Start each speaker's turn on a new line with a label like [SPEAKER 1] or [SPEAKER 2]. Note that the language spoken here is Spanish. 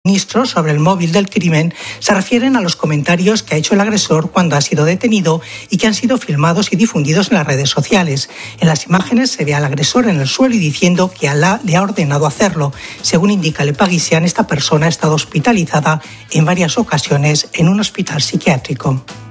[SPEAKER 1] ministros sobre el móvil del crimen se refieren a los comentarios que ha hecho el agresor cuando ha sido detenido y que han sido filmados y difundidos en las redes sociales. En las imágenes se ve al agresor en el suelo y diciendo que Alá le ha ordenado hacerlo. Según indica Le Parisien, esta persona ha estado hospitalizada en varias ocasiones en un hospital psiquiátrico.